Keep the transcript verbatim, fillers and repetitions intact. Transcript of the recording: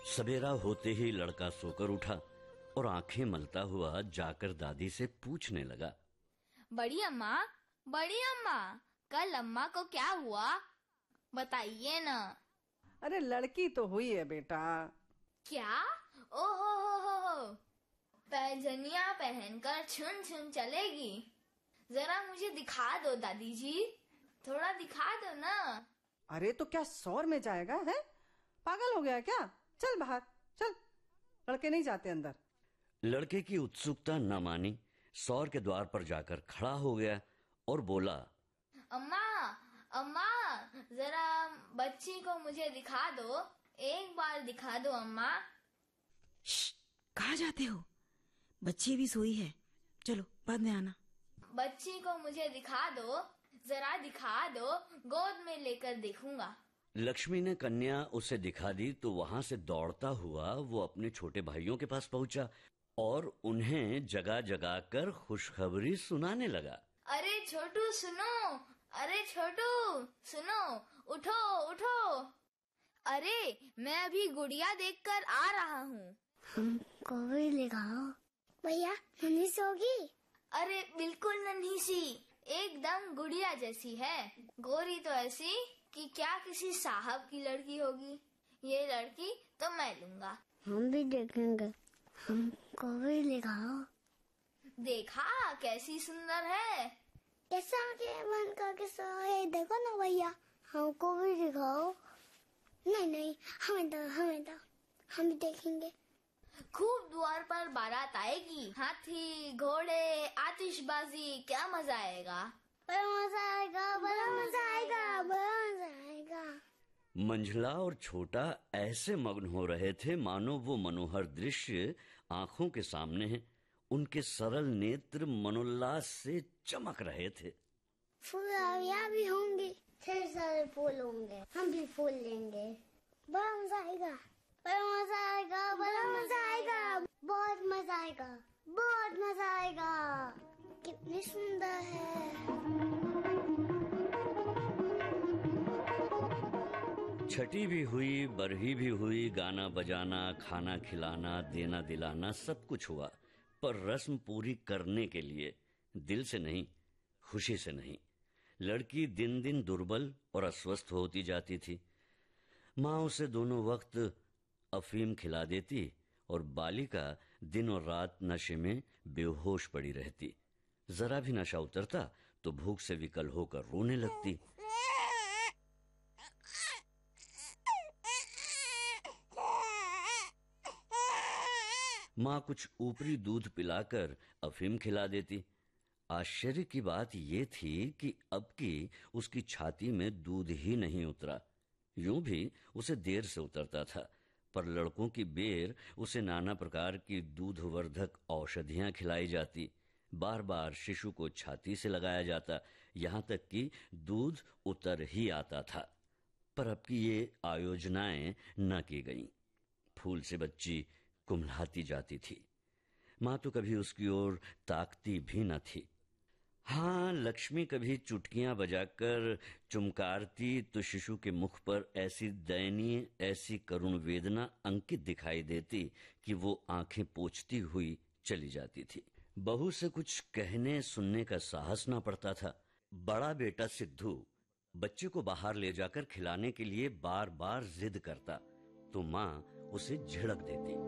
सवेरा होते ही लड़का सोकर उठा और आंखें मलता हुआ जाकर दादी से पूछने लगा, बड़ी अम्मा, बड़ी अम्मा, कल अम्मा को क्या हुआ, बताइए ना। अरे लड़की तो हुई है बेटा। क्या? ओहो हो हो हो, पैजनिया पहनकर छुन छुन चलेगी? जरा मुझे दिखा दो दादी जी, थोड़ा दिखा दो ना। अरे तो क्या सौर में जाएगा है? पागल हो गया क्या? चल बाहर चल, लड़के नहीं जाते अंदर। लड़के की उत्सुकता न मानी, सौर के द्वार पर जाकर खड़ा हो गया और बोला, अम्मा, अम्मा, जरा बच्ची को मुझे दिखा दो, एक बार दिखा दो अम्मा। कहाँ जाते हो? बच्ची भी सोई है, चलो बाद में आना। बच्ची को मुझे दिखा दो, जरा दिखा दो, गोद में लेकर देखूंगा। लक्ष्मी ने कन्या उसे दिखा दी तो वहां से दौड़ता हुआ वो अपने छोटे भाइयों के पास पहुंचा और उन्हें जगा जगा कर खुशखबरी सुनाने लगा। अरे छोटू सुनो, अरे छोटू सुनो, उठो उठो। अरे मैं अभी गुड़िया देखकर आ रहा हूँ। हमको भी दिखाओ। भैया नन्ही सोगी? अरे बिल्कुल नन्ही सी, एकदम गुड़िया जैसी है, गोरी तो ऐसी कि क्या किसी साहब की लड़की होगी। ये लड़की तो मैं लूंगा। हम भी देखेंगे, हमको भी दिखाओ। देखा कैसी सुंदर है? कैसा के मन का कैसा है, देखो ना भैया, हमको भी दिखाओ। नहीं नहीं, हमें दो, हमें दो, हम भी देखेंगे। खूब द्वार पर बारात आएगी, हाथी घोड़े आतिशबाजी, क्या मजा आएगा। बड़ा मजा आएगा, बड़ा मजा आएगा, बड़ा मजा आएगा। मंझला और छोटा ऐसे मग्न हो रहे थे मानो वो मनोहर दृश्य आंखों के सामने है। उनके सरल नेत्र मनोल्लास से चमक रहे थे। फुलवारियाँ भी होंगी, ढेर सारे फूल होंगे, हम भी फूल लेंगे। बड़ा मजा आएगा, बड़ा मजा आएगा, बड़ा मजा आएगा, बहुत मजा आएगा, बहुत मजा आएगा। कितनी सुंदर है। छठी भी हुई, बरही भी हुई, गाना बजाना, खाना खिलाना, देना दिलाना सब कुछ हुआ, पर रस्म पूरी करने के लिए, दिल से नहीं, खुशी से नहीं। लड़की दिन दिन दुर्बल और अस्वस्थ होती जाती थी। माँ उसे दोनों वक्त अफीम खिला देती और बालिका दिन और रात नशे में बेहोश पड़ी रहती। जरा भी नशा उतरता तो भूख से विकल होकर रोने लगती। माँ कुछ ऊपरी दूध पिलाकर अफीम खिला देती। आश्चर्य की बात ये थी कि अब की उसकी छाती में दूध ही नहीं उतरा। यूं भी उसे देर से उतरता था, पर लड़कों की बेर उसे नाना प्रकार की दूधवर्धक औषधियां खिलाई जाती। बार बार शिशु को छाती से लगाया जाता, यहाँ तक कि दूध उतर ही आता था। पर अब की ये आयोजनाएं न की गईं। फूल से बच्ची कुम्हलाती जाती थी। माँ तो कभी उसकी ओर ताकती भी न थी। हाँ, लक्ष्मी कभी चुटकियां बजाकर चुमकारती तो शिशु के मुख पर ऐसी दयनीय, ऐसी करुण वेदना अंकित दिखाई देती कि वो आंखें पोंछती हुई चली जाती थी। बहू से कुछ कहने सुनने का साहस न पड़ता था। बड़ा बेटा सिद्धू बच्चे को बाहर ले जाकर खिलाने के लिए बार बार जिद करता तो माँ उसे झिड़क देती।